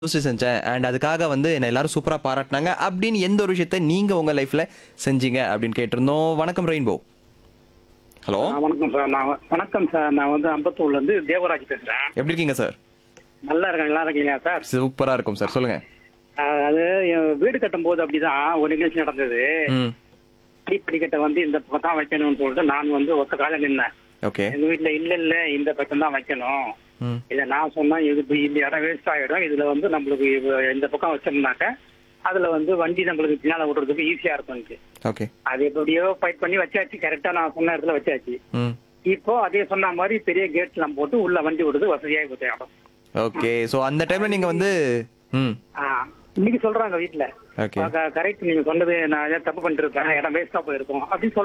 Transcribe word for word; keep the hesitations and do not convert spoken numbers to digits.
யோசிச்சு செஞ்சேன். அண்ட் அதுக்காக வந்து என்ன எல்லாரும் சூப்பரா பாராட்டுனாங்க. அப்படின்னு எந்த ஒரு விஷயத்த நீங்க உங்க லைஃப்ல செஞ்சீங்க அப்படின்னு கேட்டிருந்தோம். வணக்கம் ரெயின்போ. ஹலோ. ஆ, வணக்கம் சார். நான் வ- வணக்கம் சார். நான் வந்து அம்பத்தூர்ல இருந்து தேவராஜ் பேசுறேன். எப்படி இருக்கீங்க சார்? நல்லா இருக்கேன். நல்லா இருக்கீங்களா சார்? சூப்பரா இருக்கும் சார். சொல்லுங்க. ஆ, அது என் வீடு கட்டும் போது அப்படிதான் ஒரு நிகழ்ச்சி நடந்தது. ம். படிக்கட்டை வந்து இந்த பக்கம் தான் வைக்கணும்னு சொல்லிட்டு நான் வந்து ஒத்த கால நின்னேன். ஓகே. எங்க வீட்டுல இல்ல இல்ல இந்த பக்கம் தான் வைக்கணும். ம். இத நான் சொன்னா இது இப்ப இந்த இடம் வேஸ்ட் ஆயிடும். இதுல வந்து நம்மளுக்கு இவ- இந்த பக்கம் வச்சோம்னாக்க அதுல வந்து வண்டி நம்மளுக்கு பின்னால விடுறதுக்கு ஈஸியா இருக்கும். ஓகே. அது எப்படியோ ஃபைட் பண்ணி வச்சாச்சு. கரெக்டா நான் சொன்ன இடத்துல வச்சாச்சு. ம். இப்போ அதே சொன்ன மாதிரி பெரிய கேட் எல்லாம் போட்டு உள்ள வண்டி விடுறது வசதியாக போச்சு இடம். ஓகே. சோ அந்த டைம்ல நீங்க வந்து ம். ஆ, இன்னைக்கு சொல்றாங்க வீட்டுல ஓகே. கரெக்ட் நீங்க சொன்னது நான் ஏதாவது தப்பு பண்ணிட்டு இருப்பேன் இடம் வேஸ்டா போயிருக்கும் அப்படின்னு